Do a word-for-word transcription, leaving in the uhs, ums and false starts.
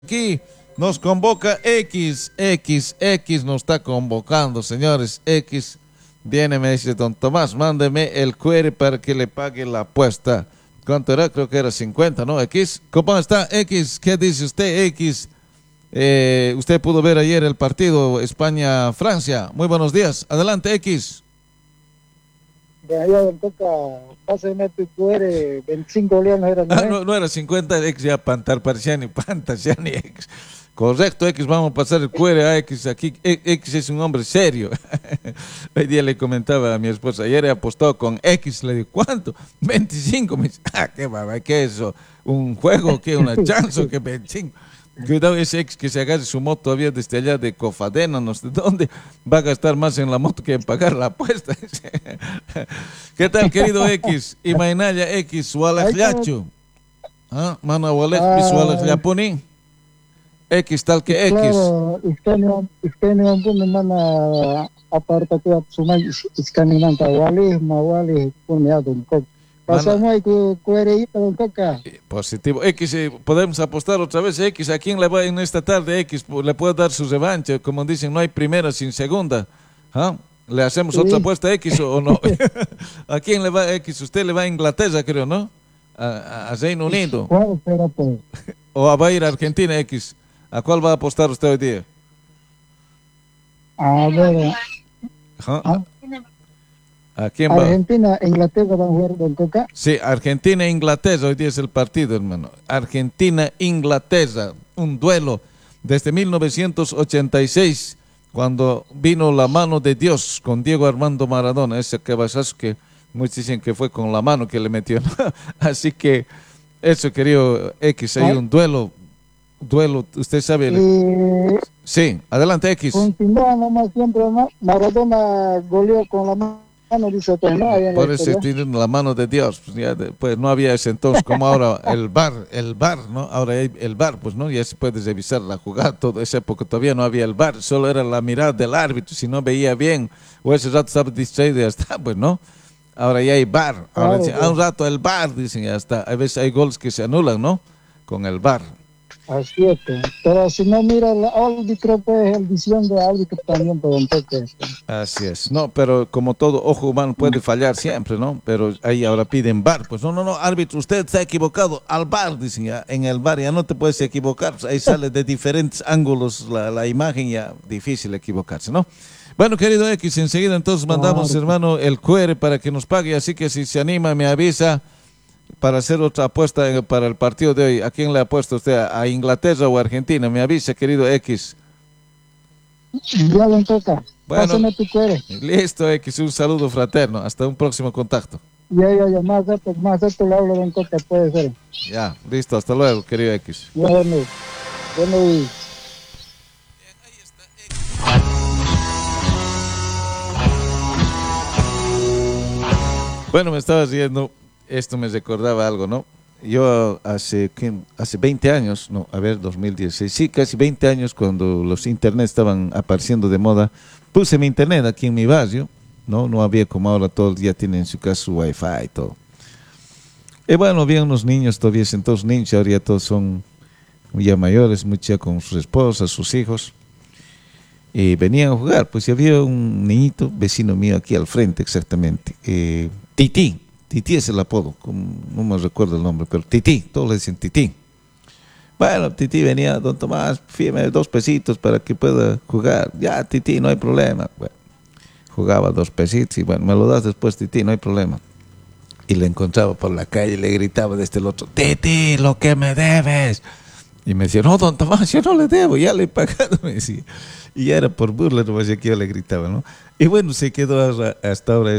Aquí nos convoca X, X, X nos está convocando, señores. X viene, me dice: don Tomás, mándeme el Q R para que le pague la apuesta. ¿Cuánto era? Creo que era cincuenta, ¿no? X, ¿cómo está X? ¿Qué dice usted, X? Eh, usted pudo ver ayer el partido España-Francia. Muy buenos días. Adelante, X. De allá del Toca, pásame tu Q R, veinticinco leones era, ¿no? Ah, no, no era cincuenta, X ya pantar parciani, pantasiani, X. Correcto, X, vamos a pasar el Q R a X. Aquí X es un hombre serio. Hoy día le comentaba a mi esposa, ayer he apostado con X, le digo, ¿cuánto? veinticinco, me dice, ah, qué baba, ¿qué es eso? ¿Un juego? ¿Qué? ¿Una chance? ¿Qué veinticinco? Cuidado ese X que se agarre su moto todavía desde allá de Cofadena, no sé dónde, va a gastar más en la moto que en pagar la apuesta. ¿Qué tal, querido X? Imainaya X, Walajachu. ¿Ah? Mana Walaj, Walajapunin. X tal que X. Claro, iskani iskani ampun mana aparta que sumai iskani nanta wali mawali punya don kok. Pasamos que Q R don Coca. Positivo. X, eh, podemos apostar otra vez, X. ¿A quién le va en esta tarde, X? Le puede dar su revancha. Como dicen, no hay primera sin segunda. ¿Ah? ¿Le hacemos sí. otra apuesta, X, o, o no? ¿A quién le va, X? Usted le va a Inglaterra, creo, ¿no? A, a Reino Unido. ¿Cuál será, pues? ¿O va a ir a Argentina, X? ¿A cuál va a apostar usted hoy día? A ver. ¿Ah? ¿Ah? ¿A quién va? Argentina, Inglaterra van a jugar, don Coca. Sí, Argentina e Inglaterra, hoy día es el partido, hermano. Argentina, Inglaterra, un duelo desde mil novecientos ochenta y seis, cuando vino la mano de Dios con Diego Armando Maradona, ese cabezazo que muchos dicen que fue con la mano que le metió, ¿no? Así que eso, querido X, hay un duelo, duelo, usted sabe. Y... Sí, adelante, X. Continúa nomás siempre, ¿no? Maradona goleó con la mano. No, dice, pues, no, por eso tienen la mano de Dios, pues, ya de, pues no había ese entonces, como ahora el V A R, el V A R, ¿no? Ahora hay el V A R, pues no, ya se puede revisar la jugada, toda esa época todavía no había el V A R, solo era la mirada del árbitro, si no veía bien, o ese rato estaba distraído y ya está, pues no. Ahora ya hay V A R, ahora claro, dicen, pues. a un rato el V A R, dicen, ya está, a veces hay goles que se anulan, ¿no? Con el V A R. Así es, pero si no mira el árbitro, pues el visión de árbitro también puede un poco. Así es, no, pero como todo ojo humano puede fallar siempre, ¿no? Pero ahí ahora piden V A R, pues no, no, no, árbitro, usted está equivocado, al V A R, dicen ya, en el V A R ya no te puedes equivocar, pues ahí sale de diferentes ángulos la, la imagen, ya difícil equivocarse, ¿no? Bueno, querido X, enseguida entonces mandamos, claro, hermano, el Q R para que nos pague, así que si se anima me avisa para hacer otra apuesta para el partido de hoy. ¿A quién le ha puesto usted? ¿A Inglaterra o a Argentina? Me avisa, querido X. Ya lo toca. Bueno, pásame tu Q R. Listo, X. Un saludo fraterno. Hasta un próximo contacto. Ya, ya, ya. Más datos, más datos le hablo, don Coca, puede ser. Ya, listo. Hasta luego, querido X. Ya, bueno. Bueno, Bueno, me estaba riendo. Esto me recordaba algo, ¿no? Yo hace, hace veinte años, no, a ver, dos mil dieciséis, sí, casi veinte años, cuando los internet estaban apareciendo de moda, puse mi internet aquí en mi barrio, ¿no? No había como ahora, todos ya tienen en su casa su wifi y todo. Y bueno, había unos niños, todavía entonces niños, ahora ya todos son ya mayores, muchos con sus esposas, sus hijos, y venían a jugar. Pues había un niñito, vecino mío aquí al frente exactamente, eh, Tití. Tití es el apodo, no me recuerdo el nombre, pero Tití, todos le dicen Tití. Bueno, Tití venía, don Tomás, fíjeme dos pesitos para que pueda jugar. Ya, Tití, no hay problema. Bueno, jugaba dos pesitos y bueno, me lo das después, Tití, no hay problema. Y le encontraba por la calle y le gritaba desde el otro, Tití, lo que me debes. Y me decía, no, don Tomás, yo no le debo, ya le he pagado, me decía. Y ya era por burla, nomás que yo le gritaba, ¿no? Y bueno, se quedó hasta ahora